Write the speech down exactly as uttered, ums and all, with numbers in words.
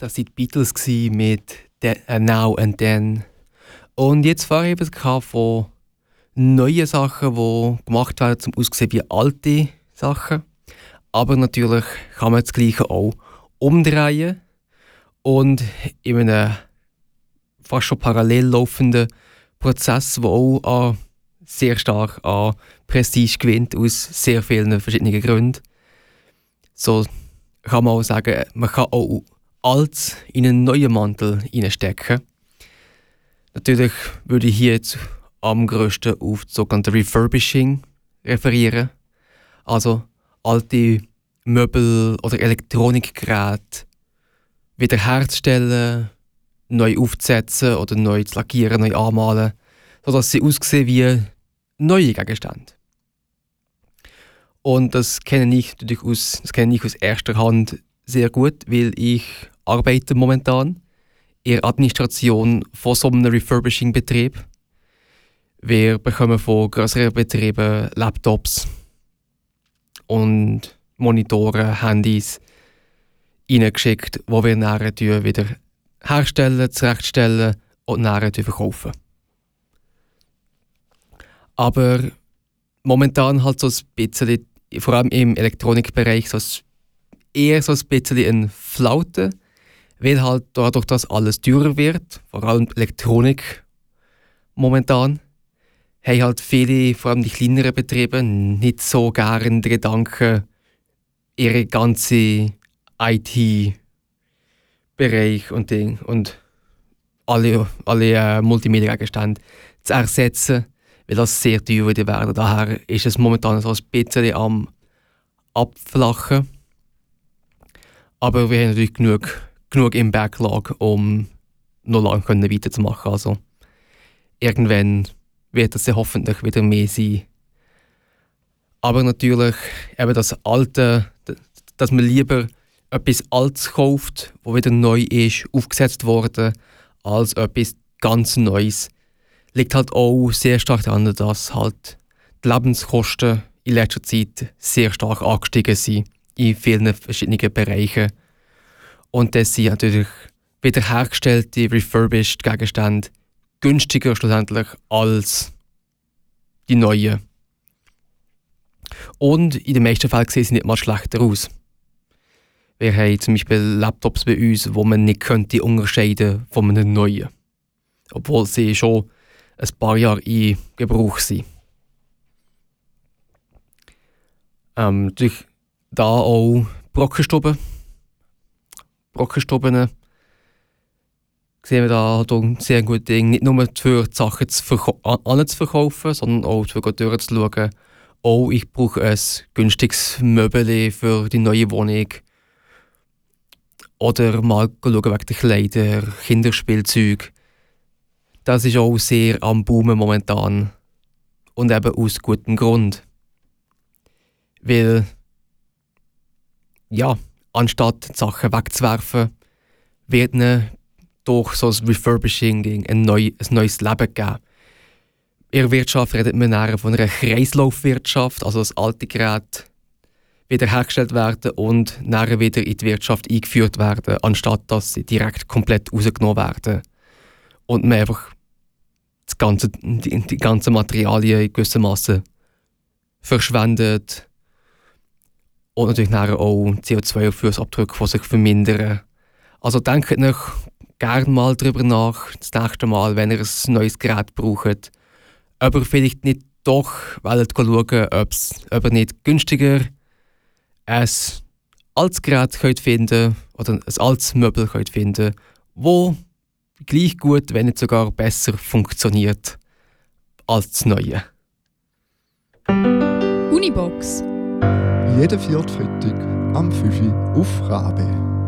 Das waren die Beatles mit The- uh, Now and Then. Und jetzt fahre ich eben von neuen Sachen, die gemacht werden, zum Aussehen wie alte Sachen. Aber natürlich kann man das Gleiche auch umdrehen und in einem fast schon parallel laufenden Prozess, der auch an, sehr stark an Prestige gewinnt, aus sehr vielen verschiedenen Gründen. So kann man auch sagen, man kann auch Altes in einen neuen Mantel hineinstecken. Natürlich würde ich hier jetzt am grössten auf das sogenannte Refurbishing referieren. Also alte Möbel oder Elektronikgeräte wiederherzustellen, neu aufzusetzen oder neu zu lackieren, neu anmalen, sodass sie aussehen wie neue Gegenstände. Und das kenne ich natürlich aus, das kenne ich aus erster Hand sehr gut, weil ich arbeite momentan in der Administration von so einem Refurbishing-Betrieb. Wir bekommen von grösseren Betrieben Laptops und Monitore, Handys reingeschickt, die wir nachher wieder herstellen, zurechtstellen und nachher verkaufen. Aber momentan halt so ein bisschen, vor allem im Elektronikbereich, so eher so ein bisschen ein Flaute, weil halt dadurch, dass alles teurer wird, vor allem Elektronik momentan, haben halt viele, vor allem die kleineren Betriebe, nicht so gerne den Gedanken, ihre ganze I T-Bereich und, Ding und alle, alle äh, Multimedia-Gegenstände zu ersetzen, weil das sehr teuer wird werden. Daher ist es momentan so ein bisschen am Abflachen. Aber wir haben natürlich genug, genug im Backlog, um noch lange weiterzumachen. Also irgendwann wird es ja hoffentlich wieder mehr sein. Aber natürlich eben das Alte, dass man lieber etwas Altes kauft, das wieder neu ist, aufgesetzt worden, als etwas ganz Neues, liegt halt auch sehr stark daran, dass halt die Lebenskosten in letzter Zeit sehr stark angestiegen sind in vielen verschiedenen Bereichen. Und das sind natürlich wiederhergestellte, refurbished Gegenstände günstiger schlussendlich als die neuen. Und in den meisten Fällen sehen sie nicht mal schlechter aus. Wir haben zum Beispiel Laptops bei uns, die man nicht könnte unterscheiden von einem neuen. Obwohl sie schon ein paar Jahre in Gebrauch sind. Ähm, natürlich da auch Brockenstuben. Brockenstuben sehen wir da halt auch ein sehr gutes Ding. Nicht nur für die Sachen zu verkau- zu verkaufen, sondern auch für durchzuschauen. Oh, ich brauche ein günstiges Möbel für die neue Wohnung. Oder mal schauen wegen der Kleider, Kinderspielzeug. Das ist auch sehr am Boomen momentan. Und eben aus gutem Grund. Weil, ja, anstatt die Sachen wegzuwerfen, wird ihnen durch so ein Refurbishing ein, neu, ein neues Leben geben. In der Wirtschaft redet man eher von einer Kreislaufwirtschaft, also das alte Gerät wiederhergestellt werden und nachher wieder in die Wirtschaft eingeführt werden, anstatt dass sie direkt komplett rausgenommen werden. Und man einfach das ganze, die, die ganzen Materialien in gewissem Maße verschwendet und natürlich nachher auch C O zwei Fußabdrücke, die sich vermindern. Also denkt noch gerne mal darüber nach, das nächste Mal, wenn ihr ein neues Gerät braucht, ob ihr vielleicht nicht doch wollt schauen, ob's, ob ihr nicht günstiger ein altes Gerät könnt finden oder ein altes Möbel könnt finden, wo gleich gut, wenn nicht sogar besser funktioniert als das Neue. Unibox. Jeden vierten Freitag am fünf Uhr auf Rabe.